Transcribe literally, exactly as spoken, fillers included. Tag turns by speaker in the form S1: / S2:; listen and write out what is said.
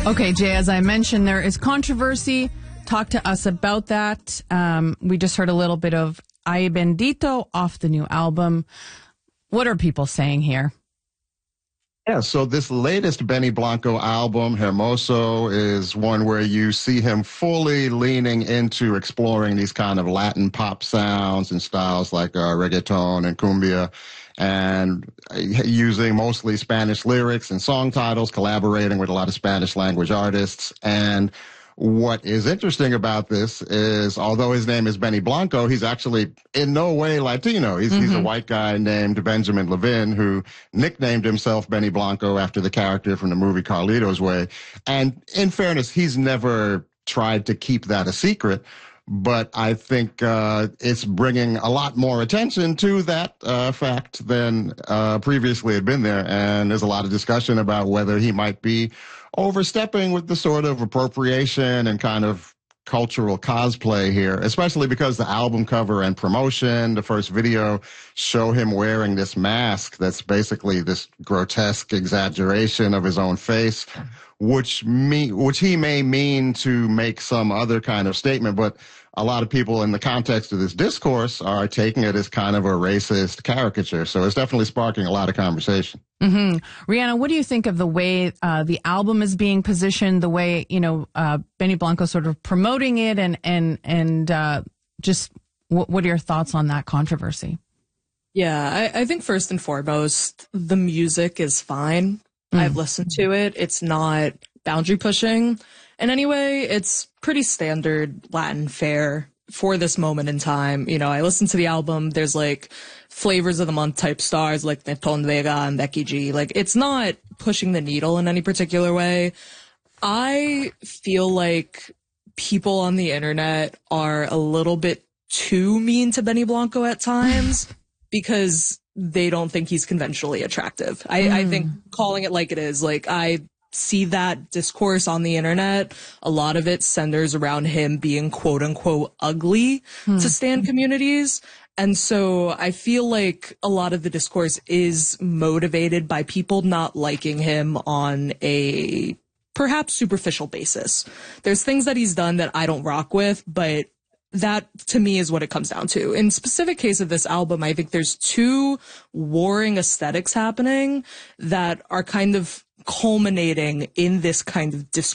S1: Okay, Jay, as I mentioned, there is controversy. Talk to us about that. Um, we just heard a little bit of Ay Bendito off the new album. What are people saying here?
S2: Yeah, so this latest Benny Blanco album, Hermoso, is one where you see him fully leaning into exploring these kind of Latin pop sounds and styles like uh, reggaeton and cumbia, and using mostly Spanish lyrics and song titles, collaborating with a lot of Spanish language artists. And what is interesting about this is, although his name is Benny Blanco, he's actually in no way Latino. He's, mm-hmm. he's a white guy named Benjamin Levin who nicknamed himself Benny Blanco after the character from the movie Carlito's Way. And in fairness, he's never tried to keep that a secret. But I think uh, it's bringing a lot more attention to that uh, fact than uh, previously had been there. And there's a lot of discussion about whether he might be overstepping with the sort of appropriation and kind of cultural cosplay here, especially because the album cover and promotion, the first video, show him wearing this mask that's basically this grotesque exaggeration of his own face, which me, which he may mean to make some other kind of statement, but a lot of people in the context of this discourse are taking it as kind of a racist caricature. So it's definitely sparking a lot of conversation.
S1: Mm-hmm. Rihanna, what do you think of the way uh, the album is being positioned, the way, you know, uh, Benny Blanco sort of promoting it, and, and, and uh, just w- what are your thoughts on that controversy?
S3: Yeah, I, I think first and foremost, the music is fine. Mm. I've listened to it. It's not boundary pushing in any way. It's pretty standard Latin fare for this moment in time. You know, I listened to the album. There's like flavors of the month type stars like Neton Vega and Becky G. Like, it's not pushing the needle in any particular way. I feel like people on the internet are a little bit too mean to Benny Blanco at times because they don't think he's conventionally attractive. I, mm. I think calling it like it is, like, I see that discourse on the internet. A lot of it centers around him being quote unquote ugly mm. to stan communities. And so I feel like a lot of the discourse is motivated by people not liking him on a perhaps superficial basis. There's things that he's done that I don't rock with, but that, to me, is what it comes down to. In specific case of this album, I think there's two warring aesthetics happening that are kind of culminating in this kind of discourse.